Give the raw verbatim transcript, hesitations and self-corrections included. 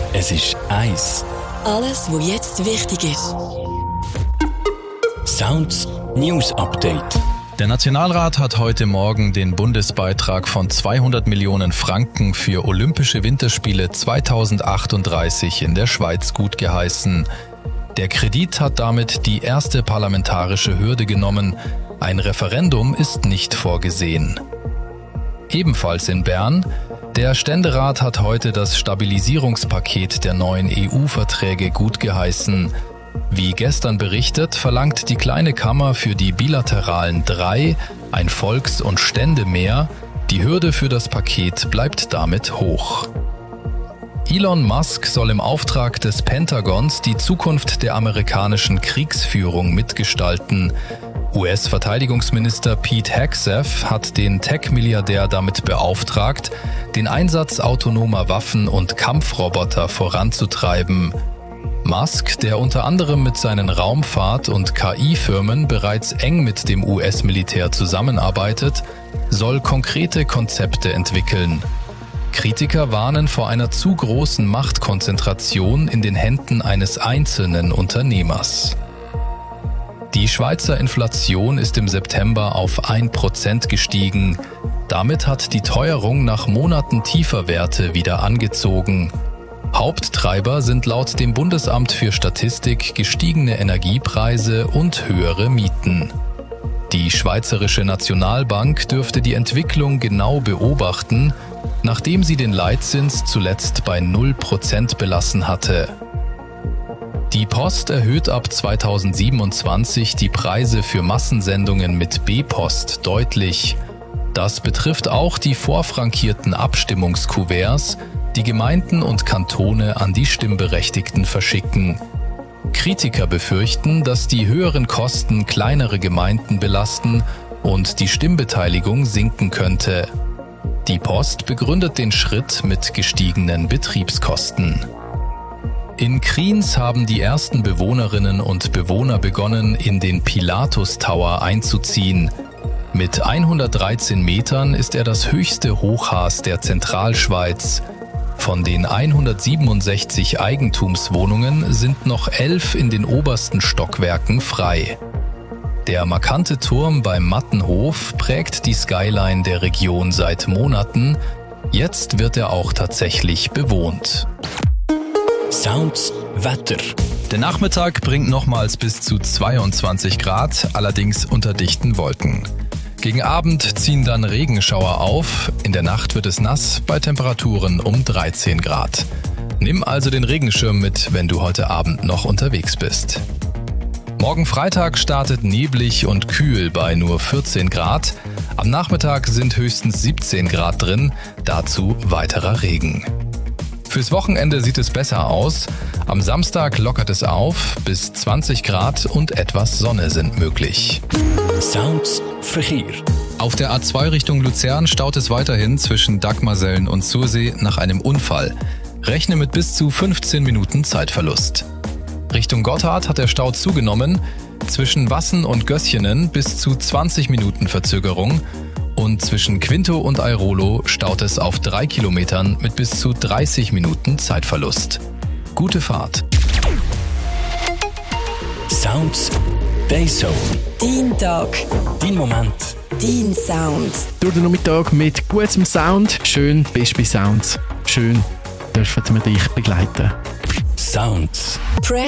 Es ist eins. Alles, was jetzt wichtig ist. Sounds News Update. Der Nationalrat hat heute Morgen den Bundesbeitrag von zweihundert Millionen Franken für Olympische Winterspiele zweitausendachtunddreißig in der Schweiz gutgeheißen. Der Kredit hat damit die erste parlamentarische Hürde genommen. Ein Referendum ist nicht vorgesehen. Ebenfalls in Bern: Der Ständerat hat heute das Stabilisierungspaket der neuen E U-Verträge gutgeheißen. Wie gestern berichtet, verlangt die kleine Kammer für die bilateralen drei ein Volks- und Ständemehr. Die Hürde für das Paket bleibt damit hoch. Elon Musk soll im Auftrag des Pentagons die Zukunft der amerikanischen Kriegsführung mitgestalten. U S-Verteidigungsminister Pete Hegseth hat den Tech-Milliardär damit beauftragt, den Einsatz autonomer Waffen und Kampfroboter voranzutreiben. Musk, der unter anderem mit seinen Raumfahrt- und K I-Firmen bereits eng mit dem U S-Militär zusammenarbeitet, soll konkrete Konzepte entwickeln. Kritiker warnen vor einer zu großen Machtkonzentration in den Händen eines einzelnen Unternehmers. Die Schweizer Inflation ist im September auf ein Prozent gestiegen. Damit hat die Teuerung nach Monaten tiefer Werte wieder angezogen. Haupttreiber sind laut dem Bundesamt für Statistik gestiegene Energiepreise und höhere Mieten. Die Schweizerische Nationalbank dürfte die Entwicklung genau beobachten, nachdem sie den Leitzins zuletzt bei null Prozent belassen hatte. Die Post erhöht ab zweitausendsiebenundzwanzig die Preise für Massensendungen mit B-Post deutlich. Das betrifft auch die vorfrankierten Abstimmungskuverts, die Gemeinden und Kantone an die Stimmberechtigten verschicken. Kritiker befürchten, dass die höheren Kosten kleinere Gemeinden belasten und die Stimmbeteiligung sinken könnte. Die Post begründet den Schritt mit gestiegenen Betriebskosten. In Kriens haben die ersten Bewohnerinnen und Bewohner begonnen, in den Pilatus Tower einzuziehen. Mit hundertdreizehn Metern ist er das höchste Hochhaus der Zentralschweiz. Von den hundertsiebenundsechzig Eigentumswohnungen sind noch elf in den obersten Stockwerken frei. Der markante Turm beim Mattenhof prägt die Skyline der Region seit Monaten. Jetzt wird er auch tatsächlich bewohnt. Sounds Wetter. Der Nachmittag bringt nochmals bis zu zweiundzwanzig Grad, allerdings unter dichten Wolken. Gegen Abend ziehen dann Regenschauer auf. In der Nacht wird es nass bei Temperaturen um dreizehn Grad. Nimm also den Regenschirm mit, wenn du heute Abend noch unterwegs bist. Morgen Freitag startet neblig und kühl bei nur vierzehn Grad. Am Nachmittag sind höchstens siebzehn Grad drin, dazu weiterer Regen. Fürs Wochenende sieht es besser aus. Am Samstag lockert es auf, bis zwanzig Grad und etwas Sonne sind möglich. Sounds Verkehr. Auf der A zwei Richtung Luzern staut es weiterhin zwischen Dagmarsellen und Sursee nach einem Unfall. Rechne mit bis zu fünfzehn Minuten Zeitverlust. Richtung Gotthard hat der Stau zugenommen, zwischen Wassen und Gößchenen bis zu zwanzig Minuten Verzögerung. Und zwischen Quinto und Airolo staut es auf drei Kilometern mit bis zu dreißig Minuten Zeitverlust. Gute Fahrt. Sounds Dayzone. Dein Tag. Dein Moment. Dein Sound. Durch den Nachmittag mit gutem Sound. Schön bist du bei Sounds. Schön dürfen wir dich begleiten. Sounds. Press